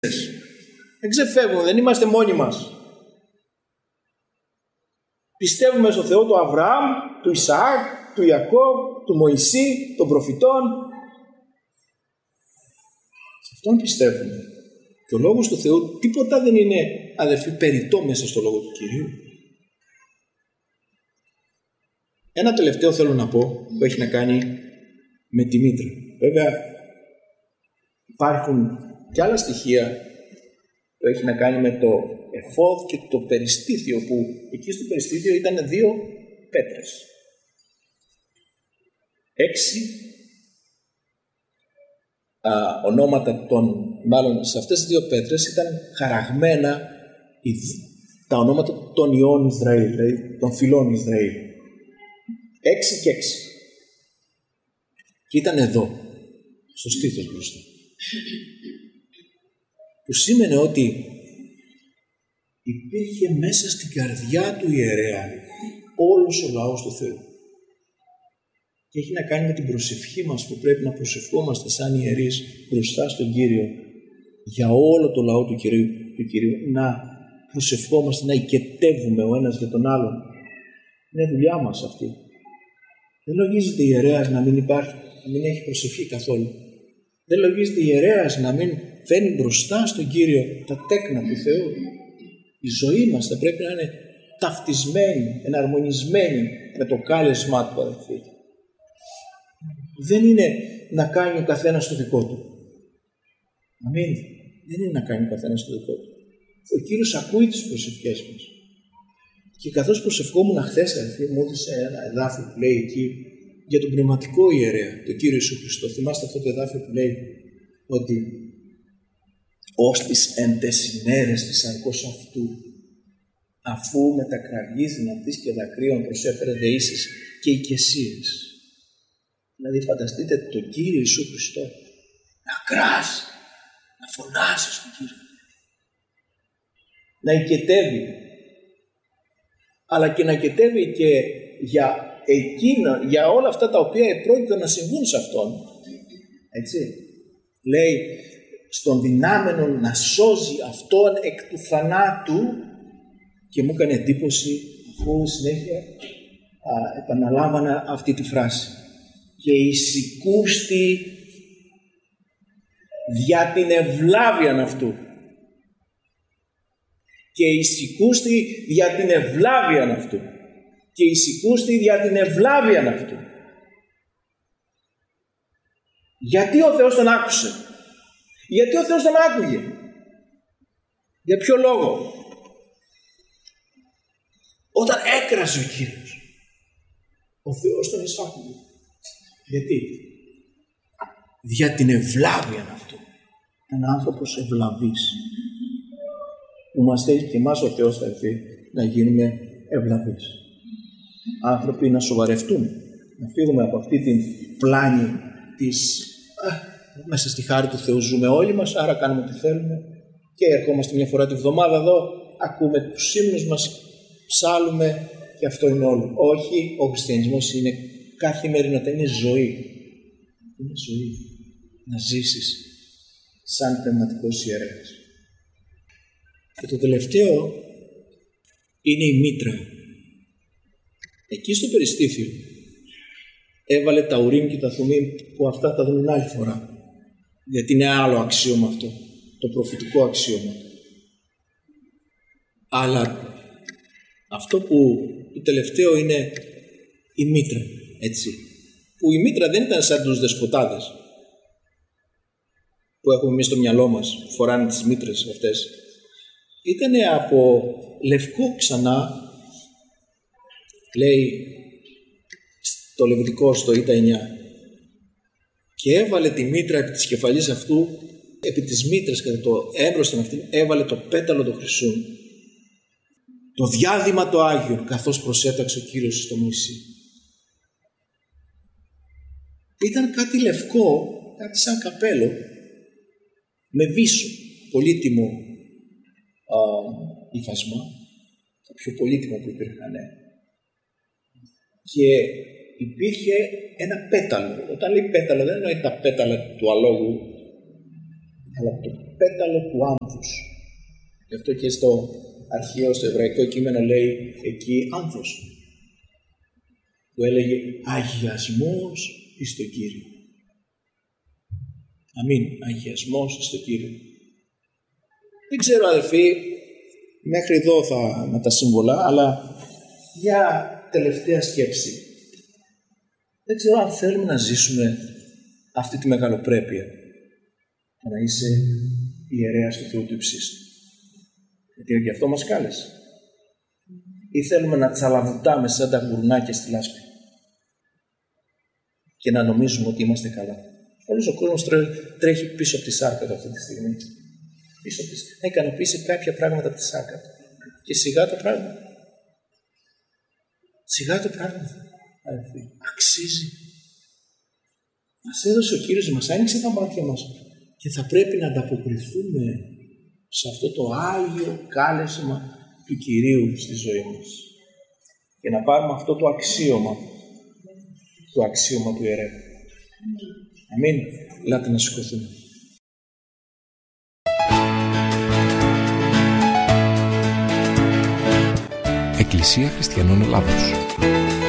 Δεν ξεφεύγουμε, δεν είμαστε μόνοι μας. Πιστεύουμε στο Θεό του Αβραάμ, του Ισαάκ, του Ιακώβ, του Μωυσή, των προφητών. Σε αυτόν πιστεύουμε. Και ο λόγος του Θεού τίποτα δεν είναι, αδερφοί, περιττό μέσα στο λόγο του Κυρίου. Ένα τελευταίο θέλω να πω που έχει να κάνει με τη μήτρα. Βέβαια υπάρχουν και άλλα στοιχεία που έχει να κάνει με το εφόδ και το περιστήθιο, που εκεί στο περιστήθιο ήταν 2 πέτρες. 6 ονόματα μάλλον σε αυτές τις 2 πέτρες ήταν χαραγμένα τα ονόματα των ιών Ισραήλ, δηλαδή των φυλών Ισραήλ. 6 και 6. Και ήταν εδώ, στο στήθος μπροστά. Που σήμαινε ότι υπήρχε μέσα στην καρδιά του ιερέα όλος ο λαός του Θεού. Και έχει να κάνει με την προσευχή μας που πρέπει να προσευχόμαστε σαν ιερείς μπροστά στον Κύριο για όλο το λαό του Κυρίου, να προσευχόμαστε, να οικετεύουμε ο ένας για τον άλλον. Είναι δουλειά μας αυτή. Δεν λογίζεται ιερέας να μην υπάρχει, να μην έχει προσευχή καθόλου. Δεν λογίζεται ιερέας να μην φέρνει μπροστά στον Κύριο τα τέκνα του Θεού. Η ζωή μας θα πρέπει να είναι ταυτισμένη, εναρμονισμένη με το κάλεσμά του, αδελφοί. Δεν είναι να κάνει ο καθένας το δικό του. Αμήν. Δεν είναι να κάνει ο καθένας το δικό του. Ο Κύριος ακούει τις προσευχές μας. Και καθώς προσευχόμουν χθες, αδελφοί, μου έδωσε ένα εδάφιο που λέει εκεί για τον πνευματικό ιερέα, τον Κύριο Ιησού Χριστό. Θυμάστε αυτό το εδάφιο που λέει ότι ως τις εντεσινέρες της αρκός αυτού, αφού με τα κραυγής δυνατής και δακρύων προσέφερε δεήσεις και οικεσίες. Δηλαδή φανταστείτε τον Κύριο Ιησού Χριστό να κράζει, να φωνάσει στον Κύριο, να οικετεύει, αλλά και να οικετεύει και για όλα αυτά τα οποία επρόκειτο να συμβούν σε Αυτόν. Έτσι. Λέει στον δυνάμενον να σώζει Αυτόν εκ του θανάτου, και μου έκανε εντύπωση αφού συνέχεια επαναλάμβανα αυτή τη φράση. Και εισηκούστη δια την ευλάβειαν αυτού. Και εισηκούστη δια την ευλάβειαν αυτού. Και εισηκούστη δια την ευλάβειαν αυτού. Γιατί ο Θεός τον άκουσε? Γιατί ο Θεός τον άκουγε? Για ποιο λόγο? Όταν έκραζε ο Κύριος, ο Θεός τον εισάκουγε. Γιατί? Δια την ευλάβεια αυτού. Ήταν άνθρωπος ευλαβής. Που μας θέλει και εμάς ο Θεός θα έρθει να γίνουμε ευλαβείς. Άνθρωποι να σοβαρευτούμε. Να φύγουμε από αυτή την πλάνη της μέσα στη χάρη του Θεού ζούμε όλοι μας, άρα κάνουμε τι θέλουμε και ερχόμαστε μια φορά τη βδομάδα εδώ, ακούμε τους ύμνους μας, ψάλουμε και αυτό είναι όλο. Όχι, ο χριστιανισμός είναι καθημερινότητα, είναι ζωή. Είναι ζωή. Να ζήσεις σαν πνευματικός ιερέας. Και το τελευταίο είναι η μήτρα. Εκεί στο περιστήθιο έβαλε τα ουρίμ και τα θουμίμ, που αυτά τα δουν άλλη φορά. Γιατί είναι άλλο αξίωμα αυτό, το προφητικό αξίωμα. Αλλά αυτό που το τελευταίο είναι η μήτρα, έτσι. Που η μήτρα δεν ήταν σαν τους δεσποτάδες που έχουμε εμείς στο μυαλό μας, που φοράνε τις μήτρες αυτές. Ήτανε από λευκό ξανά, λέει στο Λεβιτικό στο Ήτα 9, και έβαλε τη μήτρα επί της κεφαλής αυτού, επί της μήτρας κατά το έμπροσθεν αυτή, έβαλε το πέταλο του χρυσού, το διάδημα το Άγιον, καθώς προσέταξε ο Κύριος στο Μωυσή. Ήταν κάτι λευκό, κάτι σαν καπέλο, με βίσο, πολύτιμο υφασμά, τα πιο πολύτιμα που υπήρχαν. Και υπήρχε ένα πέταλο. Όταν λέει πέταλο δεν εννοεί τα πέταλα του αλόγου, αλλά από το πέταλο του άνθους. Γι' αυτό και στο αρχαίο, στο εβραϊκό κείμενο λέει εκεί άνθος, που έλεγε αγιασμός εις το Κύριο. Αμήν, αγιασμός εις το Κύριο. Δεν ξέρω αδελφοί, μέχρι εδώ θα με τα σύμβολα, αλλά για τελευταία σκέψη. Δεν ξέρω αν θέλουμε να ζήσουμε αυτή τη μεγαλοπρέπεια, να είσαι ιερέας του Θεού του Υψίστου. Γιατί γι' αυτό μας κάλεσε. Ή θέλουμε να τσαλαβουτάμε σαν τα γουρνάκια στη λάσπη και να νομίζουμε ότι είμαστε καλά. Όλος ο κόσμος τρέχει πίσω από τη σάρκα του αυτή τη στιγμή. Πίσω από να ικανοποιήσει κάποια πράγματα από τη σάρκα του. Και σιγά το πράγμα. Σιγά το πράγμα. Αξίζει. Μας έδωσε ο Κύριος, μας άνοιξε τα μάτια μας και θα πρέπει να ανταποκριθούμε σε αυτό το Άγιο κάλεσμα του Κυρίου στη ζωή μας. Και να πάρουμε αυτό το αξίωμα του ιερέα. Αμήν. Ελάτε να σηκωθούμε. Εκκλησία Χριστιανών Ελλάδος.